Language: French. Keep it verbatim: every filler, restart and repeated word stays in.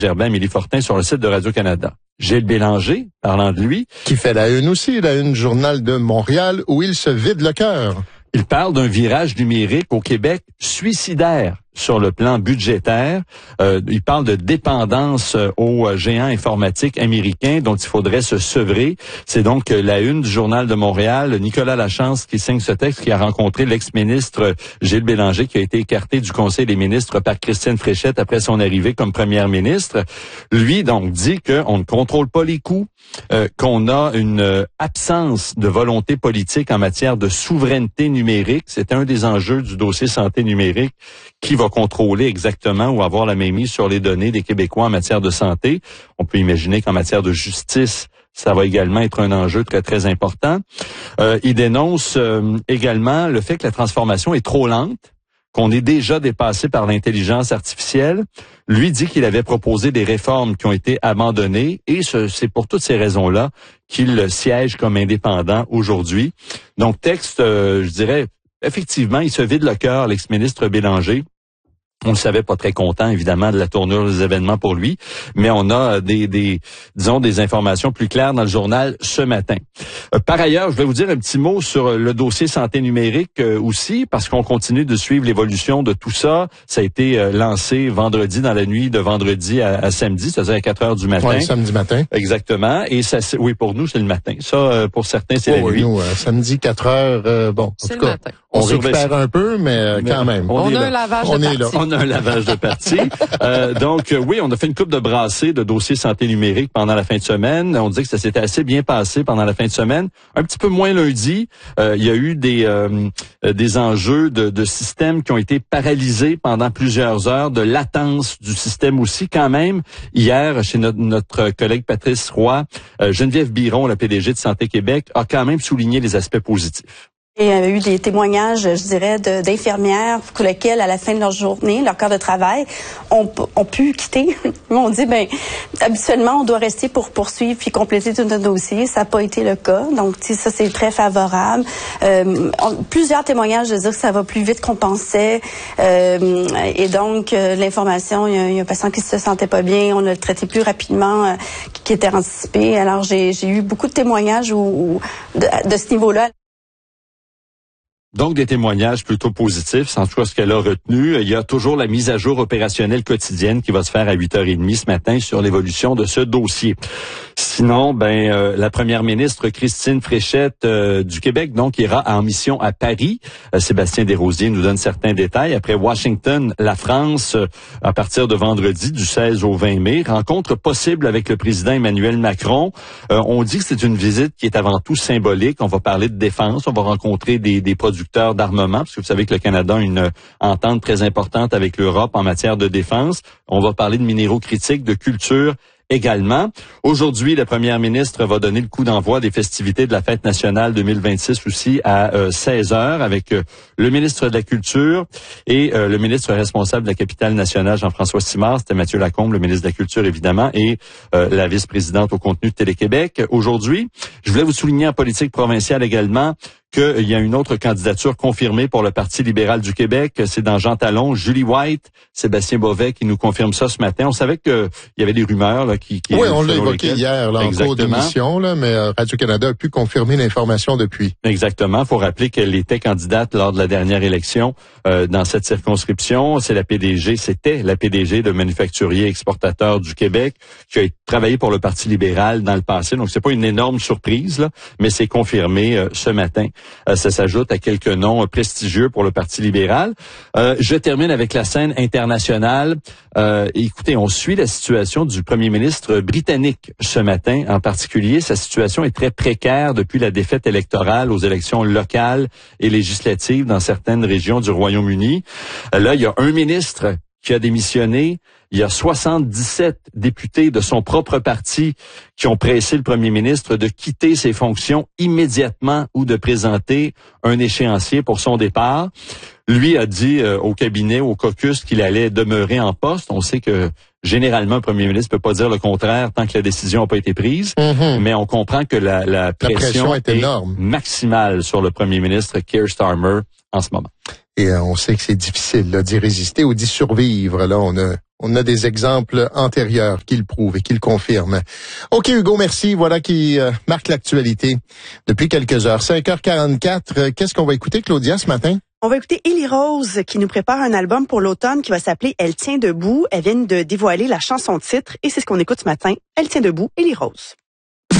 Germain, Amélie Fortin sur le site de Radio-Canada. Gilles Bélanger, parlant de lui. Qui fait la une aussi, la une Journal de Montréal, où il se vide le cœur. Il parle d'un virage numérique au Québec suicidaire sur le plan budgétaire. Euh, il parle de dépendance euh, aux euh, géants informatiques américains dont il faudrait se sevrer. C'est donc euh, la une du Journal de Montréal. Nicolas Lachance qui signe ce texte, qui a rencontré l'ex-ministre Gilles Bélanger, qui a été écarté du Conseil des ministres par Christine Fréchette après son arrivée comme première ministre. Lui, donc, dit qu'on ne contrôle pas les coûts, euh, qu'on a une euh, absence de volonté politique en matière de souveraineté numérique. C'est un des enjeux du dossier santé numérique. Qui va contrôler exactement ou avoir la mainmise sur les données des Québécois en matière de santé? On peut imaginer qu'en matière de justice, ça va également être un enjeu très, très important. Euh, il dénonce euh, également le fait que la transformation est trop lente, qu'on est déjà dépassé par l'intelligence artificielle. Lui dit qu'il avait proposé des réformes qui ont été abandonnées et ce, c'est pour toutes ces raisons-là qu'il siège comme indépendant aujourd'hui. Donc, texte, euh, je dirais, effectivement, il se vide le cœur, l'ex-ministre Bélanger. On le savait pas très content, évidemment, de la tournure des événements pour lui, mais on a des, des disons, des informations plus claires dans le journal ce matin. Euh, par ailleurs, je vais vous dire un petit mot sur le dossier santé numérique euh, aussi, parce qu'on continue de suivre l'évolution de tout ça. Ça a été euh, lancé vendredi, dans la nuit de vendredi à, à samedi, c'est-à-dire à quatre heures du matin. Oui, samedi matin. Exactement. Et ça, c'est, oui, pour nous, c'est le matin. Ça, euh, pour certains, c'est oh, la nuit. Nous, euh, samedi, quatre heures, euh, bon, en c'est tout cas, matin. on, on récupère un peu, mais, euh, mais quand même. On, on a là. un lavage on de est partie. là. On a un lavage de partie. euh, donc, euh, oui, on a fait une coupe de brassée de dossiers santé numérique pendant la fin de semaine. On dit que ça s'était assez bien passé pendant la fin de semaine. Un petit peu moins lundi. Euh, il y a eu des euh, des enjeux de, de systèmes qui ont été paralysés pendant plusieurs heures, de latence du système aussi. Quand même, hier, chez notre, notre collègue Patrice Roy, euh, Geneviève Biron, la P D G de Santé Québec, a quand même souligné les aspects positifs. Il y a eu des témoignages, je dirais, de, d'infirmières pour lesquelles, à la fin de leur journée, leur quart de travail, ont, ont pu quitter. Ils m'ont dit, ben, habituellement, on doit rester pour poursuivre puis compléter tout notre dossier. Ça n'a pas été le cas. Donc, ça, c'est très favorable. Euh, on, plusieurs témoignages de dire que ça va plus vite qu'on pensait. Euh, et donc, euh, l'information, il y, a, il y a un patient qui se sentait pas bien. On a le traité plus rapidement, euh, qui était anticipé. Alors, j'ai, j'ai eu beaucoup de témoignages où, où, de, de ce niveau-là. Donc, des témoignages plutôt positifs, sans tout cas ce qu'elle a retenu. Il y a toujours la mise à jour opérationnelle quotidienne qui va se faire à huit heures trente ce matin sur l'évolution de ce dossier. Sinon, ben euh, la première ministre Christine Fréchette euh, du Québec, donc, ira en mission à Paris. Euh, Sébastien Desrosiers nous donne certains détails. Après Washington, la France, euh, à partir de vendredi, du seize au vingt mai, rencontre possible avec le président Emmanuel Macron. Euh, on dit que c'est une visite qui est avant tout symbolique. On va parler de défense, on va rencontrer des, des producteurs d'armement, parce que vous savez que le Canada a une entente très importante avec l'Europe en matière de défense. On va parler de minéraux critiques, de culture également. Aujourd'hui, la première ministre va donner le coup d'envoi des festivités de la Fête nationale deux mille vingt-six aussi à euh, seize heures avec euh, le ministre de la Culture et euh, le ministre responsable de la capitale nationale, Jean-François Simard. C'était Mathieu Lacombe, le ministre de la Culture, évidemment, et euh, la vice-présidente au contenu de Télé-Québec. Aujourd'hui, je voulais vous souligner en politique provinciale également qu'il y a une autre candidature confirmée pour le Parti libéral du Québec. C'est dans Jean Talon, Julie White, Sébastien Bovet qui nous confirme ça ce matin. On savait qu'il y avait des rumeurs là, qui... qui oui, on l'a évoqué lesquelles... hier là, en cours d'émission, là, mais euh, Radio-Canada a pu confirmer l'information depuis. Exactement. Il faut rappeler qu'elle était candidate lors de la dernière élection euh, dans cette circonscription. C'est la P D G, c'était la P D G de Manufacturier Exportateur du Québec qui a travaillé pour le Parti libéral dans le passé. Donc, c'est pas une énorme surprise, là, mais c'est confirmé euh, ce matin. Euh, ça s'ajoute à quelques noms euh, prestigieux pour le Parti libéral. Euh, je termine avec la scène internationale. Euh, écoutez, on suit la situation du premier ministre britannique ce matin. En particulier, sa situation est très précaire depuis la défaite électorale aux élections locales et législatives dans certaines régions du Royaume-Uni. Euh, là, il y a un ministre qui a démissionné. Il y a soixante-dix-sept députés de son propre parti qui ont pressé le premier ministre de quitter ses fonctions immédiatement ou de présenter un échéancier pour son départ. Lui a dit euh, au cabinet, au caucus, qu'il allait demeurer en poste. On sait que généralement, un premier ministre peut pas dire le contraire tant que la décision n'a pas été prise. Mm-hmm. Mais on comprend que la, la, pression, la pression est, est énorme, maximale sur le premier ministre Keir Starmer en ce moment. Et euh, on sait que c'est difficile là, d'y résister ou d'y survivre. Là, on a On a des exemples antérieurs qui le prouvent et qui le confirment. OK, Hugo, merci. Voilà qui euh, marque l'actualité depuis quelques heures. cinq heures quarante-quatre. Euh, qu'est-ce qu'on va écouter, Claudia, ce matin? On va écouter Élie Rose qui nous prépare un album pour l'automne qui va s'appeler Elle tient debout. Elle vient de dévoiler la chanson titre et c'est ce qu'on écoute ce matin. Elle tient debout, Élie Rose.